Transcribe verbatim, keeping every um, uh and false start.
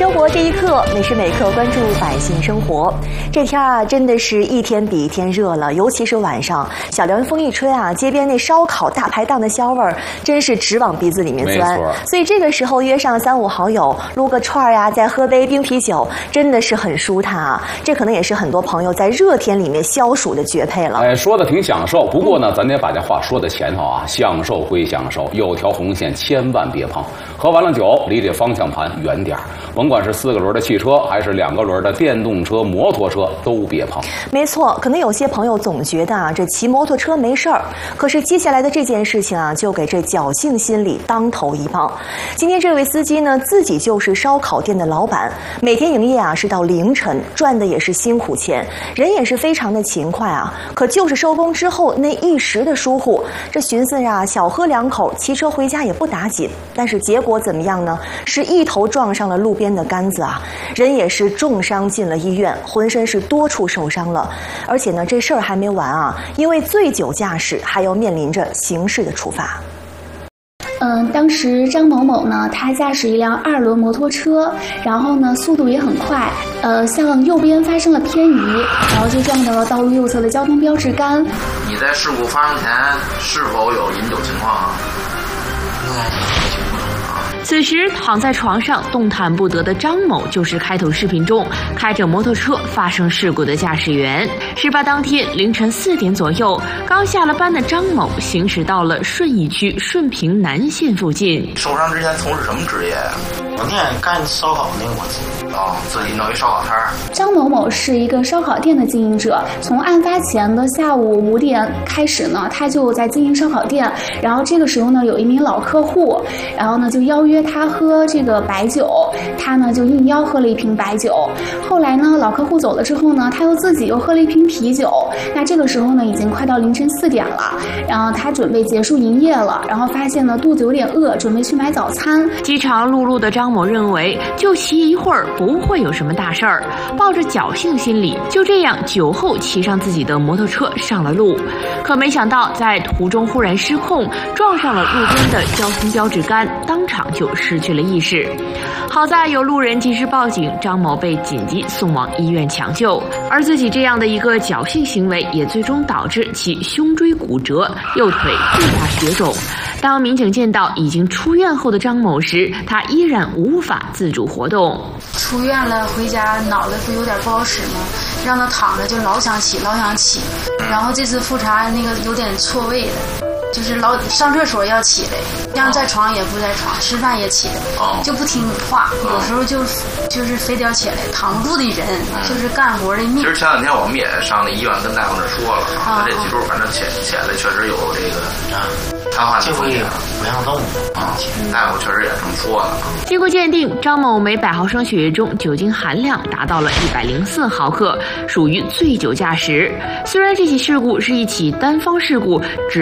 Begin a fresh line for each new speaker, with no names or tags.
生活这一刻，每时每刻关注百姓生活。这天啊，真的是一天比一天热了，尤其是晚上，小凉风一吹啊，街边那烧烤大排档的香味儿，真是直往鼻子里面钻。所以这个时候约上三五好友，撸个串儿呀，再喝杯冰啤酒，真的是很舒坦啊。这可能也是很多朋友在热天里面消暑的绝配了。
哎，说的挺享受，不过呢，咱得把这话说在前头啊，享受归享受，有条红线千万别碰。喝完了酒，离这方向盘远点儿。甭管是四个轮的汽车，还是两个轮的电动车、摩托车，都别碰。
没错，可能有些朋友总觉得啊，这骑摩托车没事儿，可是接下来的这件事情啊，就给这侥幸心理当头一棒。今天这位司机呢，自己就是烧烤店的老板，每天营业啊是到凌晨，赚的也是辛苦钱，人也是非常的勤快啊。可就是收工之后那一时的疏忽，这寻思啊，小喝两口，骑车回家也不打紧。但是结果怎么样呢？是一头撞上了路边的杆子啊，人也是重伤进了医院，浑身是多处受伤了。而且呢，这事儿还没完啊，因为醉酒驾驶还要面临着刑事的处罚。
嗯，当时张某某呢，他驾驶一辆二轮摩托车，然后呢，速度也很快，呃，向右边发生了偏移，然后就撞到了道路右侧的交通标志杆。
你在事故发生前是否有饮酒情况啊？应该是有情况。
此时躺在床上动弹不得的张某，就是开头视频中开着摩托车发生事故的驾驶员。事发当天凌晨四点左右，刚下了班的张某行驶到了顺义区顺平南线附近。
受伤之前从事什么职业呀、啊？
我店干烧烤那个我自己
哦，自己弄一烧烤摊儿。
张某某是一个烧烤店的经营者，从案发前的下午五点开始呢，他就在经营烧烤店。然后这个时候呢，有一名老客户，然后呢就邀约他喝这个白酒，他呢就应邀喝了一瓶白酒。后来呢，老客户走了之后呢，他又自己又喝了一瓶啤酒。那这个时候呢，已经快到凌晨四点了，然后他准备结束营业了，然后发现呢肚子有点饿，准备去买早餐。
饥肠辘辘的张某认为就骑一会儿不会有什么大事儿，抱着侥幸心理，就这样酒后骑上自己的摩托车上了路。可没想到在途中忽然失控，撞上了路边的交通标志杆，当场就失去了意识。好在有路人及时报警，张某被紧急送往医院抢救。而自己这样的一个侥幸行为，也最终导致其胸椎骨折，右腿巨大血肿。当民警见到已经出院后的张某时，他依然无法自主活动。
出院了回家脑袋不有点不好使吗？让他躺着就老想起老想起，然后这次复查那个有点错位的，就是老上厕所要起来，让在床也不在床，吃饭也起来，就不听话，有时候就就是非得要起来，扛不住的人，就是干活的命。
其实前两天我们也上那医院跟大夫那说了，他这脊柱反正起起来确实有这个啊瘫痪的风险，
不让动
啊。大夫确实也这么说了。
经过鉴定，张某每百毫升血液中酒精含量达到了一百零四毫克，属于醉酒驾驶。虽然这起事故是一起单方事故，只